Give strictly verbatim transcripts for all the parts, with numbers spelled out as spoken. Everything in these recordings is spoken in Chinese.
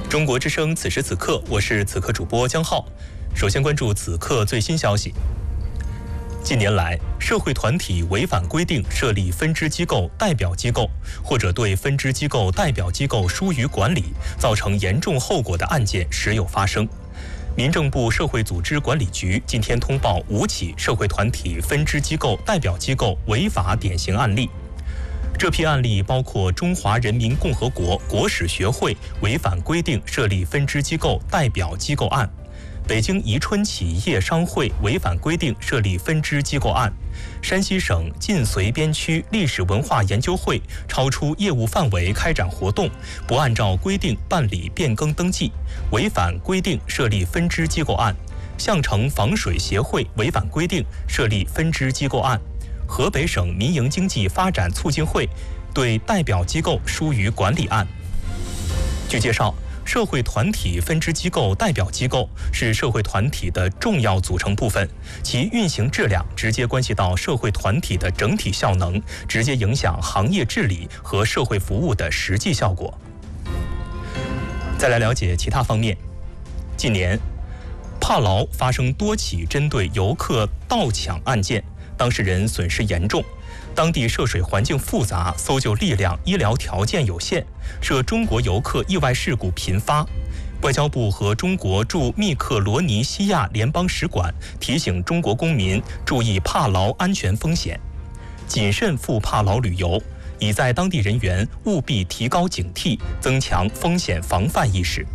中国之声，此时此刻，我是此刻主播江浩。首先关注此刻最新消息。近年来，社会团体违反规定设立分支机构、代表机构，或者对分支机构、代表机构疏于管理，造成严重后果的案件时有发生。民政部社会组织管理局今天通报五起社会团体分支机构、代表机构违法典型案例。这批案例包括中华人民共和国国史学会违反规定设立分支机构、代表机构案，北京宜春企业商会违反规定设立分支机构案，山西省晋绥边区历史文化研究会超出业务范围开展活动，不按照规定办理变更登记，违反规定设立分支机构案，项城防水协会违反规定设立分支机构案，河北省民营经济发展促进会对代表机构疏于管理案。据介绍，社会团体分支机构、代表机构是社会团体的重要组成部分，其运行质量直接关系到社会团体的整体效能，直接影响行业治理和社会服务的实际效果。再来了解其他方面。近年，帕劳发生多起针对游客盗抢案件，当事人损失严重，当地涉水环境复杂，搜救力量、医疗条件有限，涉中国游客意外事故频发。外交部和中国驻密克罗尼西亚联邦使馆提醒中国公民注意帕劳安全风险，谨慎赴帕劳旅游，已在当地人员务必提高警惕，增强风险防范意识。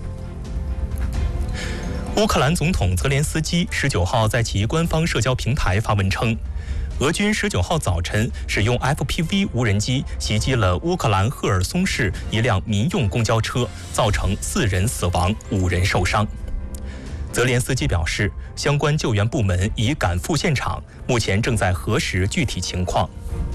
乌克兰总统泽连斯基十九号在其官方社交平台发文称，俄军十九号早晨使用 F P V 无人机袭击了乌克兰赫尔松市一辆民用公交车，造成四人死亡、五人受伤。泽连斯基表示，相关救援部门已赶赴现场，目前正在核实具体情况。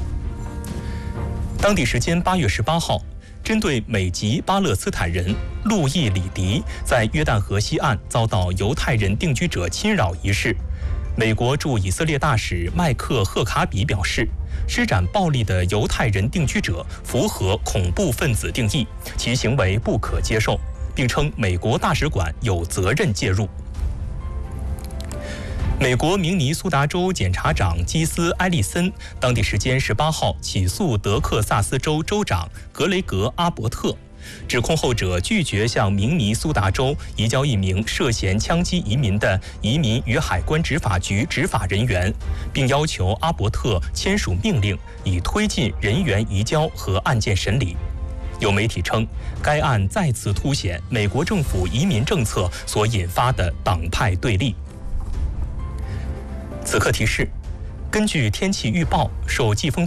当地时间八月十八号，针对美籍巴勒斯坦人路易·里迪在约旦河西岸遭到犹太人定居者侵扰一事，美国驻以色列大使麦克·赫卡比表示，施展暴力的犹太人定居者符合恐怖分子定义，其行为不可接受，并称美国大使馆有责任介入。美国明尼苏达州检察长基斯·埃利森当地时间十八号起诉德克萨斯州州长格雷格·阿伯特，指控后者拒绝向明尼苏达州移交一名涉嫌枪击移民的移民与海关执法局执法人员，并要求阿伯特签署命令，以推进人员移交和案件审理。有媒体称，该案再次凸显美国政府移民政策所引发的党派对立。此刻提示，根据天气预报，受季风